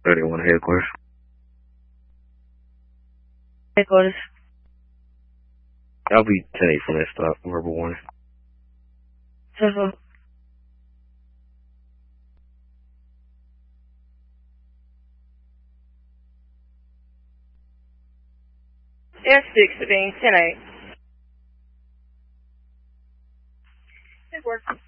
31 headquarters. Headquarters. I'll be 10-8 from that stop. Verbal warning. So, F16, 10-8. It works.